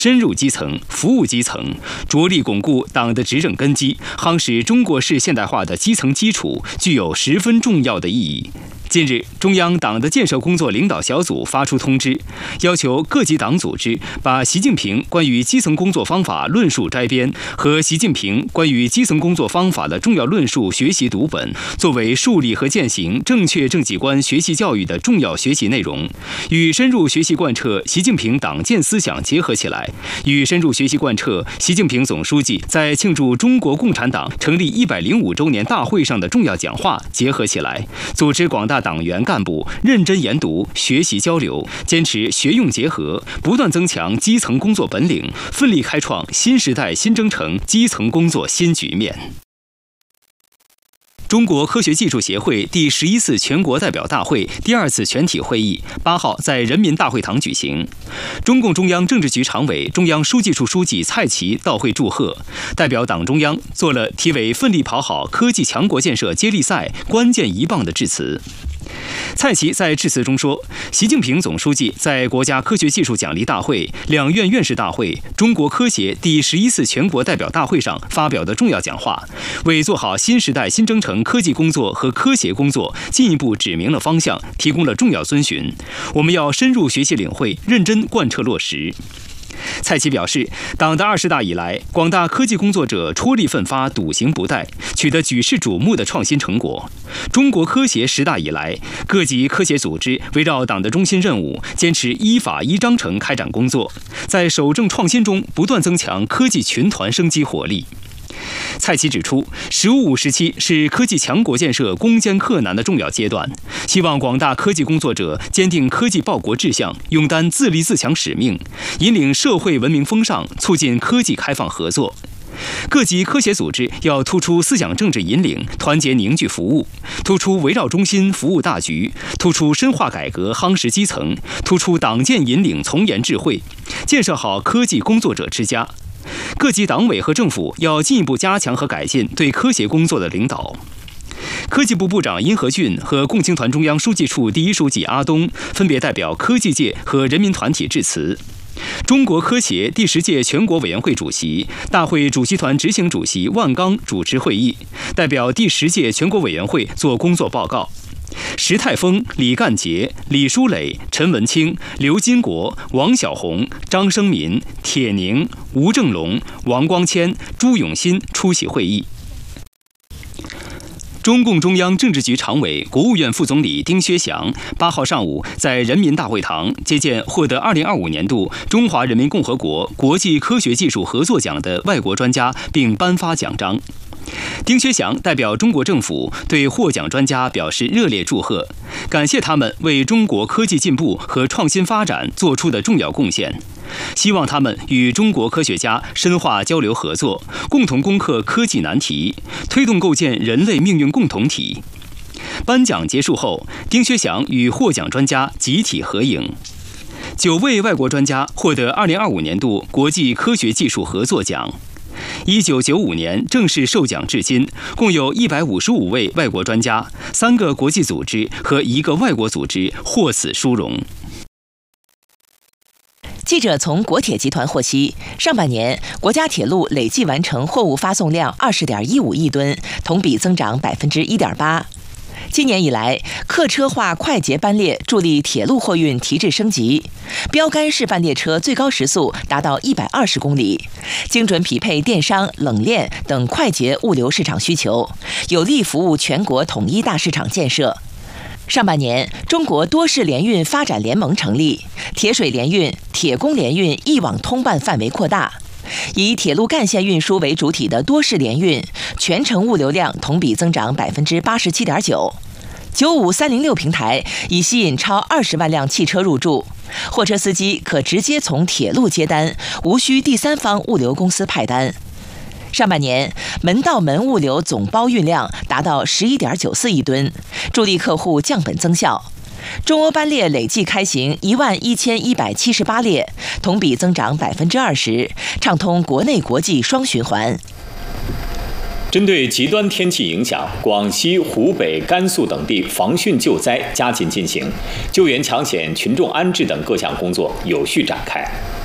深入基层，服务基层，着力巩固党的执政根基，夯实中国式现代化的基层基础，具有十分重要的意义。近日，中央党的建设工作领导小组发出通知，要求各级党组织把习近平关于基层工作方法论述摘编和习近平关于基层工作方法的重要论述学习读本，作为树立和践行正确政绩观学习教育的重要学习内容，与深入学习贯彻习近平党建思想结合起来，与深入学习贯彻习近平总书记在庆祝中国共产党成立105周年大会上的重要讲话结合起来，组织广大党员干部认真研读、学习交流，坚持学用结合，不断增强基层工作本领，奋力开创新时代新征程基层工作新局面。中国科学技术协会第11次全国代表大会第2次全体会议8号在人民大会堂举行。中共中央政治局常委、中央书记处书记蔡奇到会祝贺，代表党中央做了题为"奋力跑好科技强国建设接力赛关键一棒"的致辞。蔡奇在致辞中说，习近平总书记在国家科学技术奖励大会、两院院士大会、中国科协第11次全国代表大会上发表的重要讲话，为做好新时代新征程科技工作和科协工作进一步指明了方向，提供了重要遵循。我们要深入学习领会，认真贯彻落实。蔡奇表示，党的20大以来，广大科技工作者出力奋发，笃行不怠，取得举世瞩目的创新成果。中国科协10大以来，各级科协组织围绕党的中心任务，坚持依法依章程开展工作，在守正创新中不断增强科技群团生机活力。蔡奇指出，“15+5”时期是科技强国建设攻坚克难的重要阶段，希望广大科技工作者坚定科技报国志向，勇担自立自强使命，引领社会文明风尚，促进科技开放合作。各级科协组织要突出思想政治引领，团结凝聚服务，突出围绕中心服务大局，突出深化改革夯实基层，突出党建引领从严智慧，建设好科技工作者之家。各级党委和政府要进一步加强和改进对科协工作的领导。科技部部长殷和俊和共青团中央书记处第1书记阿东分别代表科技界和人民团体致辞。中国科协第10届全国委员会主席、大会主席团执行主席万钢主持会议，代表第10届全国委员会作工作报告。石泰峰、李干杰、李书磊、陈文清、刘金国、王小红、张生民、铁宁、吴正龙、王光谦、朱永新出席会议。中共中央政治局常委、国务院副总理丁薛祥8号上午在人民大会堂接见获得2025年度中华人民共和国国际科学技术合作奖的外国专家，并颁发奖章。丁薛祥代表中国政府对获奖专家表示热烈祝贺，感谢他们为中国科技进步和创新发展做出的重要贡献，希望他们与中国科学家深化交流合作，共同攻克科技难题，推动构建人类命运共同体。颁奖结束后，丁薛祥与获奖专家集体合影。9位外国专家获得2025年度国际科学技术合作奖。1995年正式授奖至今，共有155位外国专家、3个国际组织和1个外国组织获此殊荣。 记者从国铁集团获悉，上半年国家铁路累计完成货物发送量20.15亿吨，同比增长1.8%。今年以来，客车化快捷班列助力铁路货运提质升级，标杆示范列车最高时速达到120公里，精准匹配电商、冷链等快捷物流市场需求，有力服务全国统一大市场建设。上半年，中国多式联运发展联盟成立，铁水联运、铁工联运一网通办范围扩大。以铁路干线运输为主体的多式联运，全程物流量同比增长87.9%。95306平台已吸引超20万辆汽车入驻，货车司机可直接从铁路接单，无需第三方物流公司派单。上半年，门到门物流总包运量达到11.94亿吨，助力客户降本增效。中欧班列累计开行11178列，同比增长20%，畅通国内国际双循环。 针对极端天气影响，广西、湖北、甘肃等地防汛救灾加紧进行，救援抢险、群众安置等各项工作有序展开。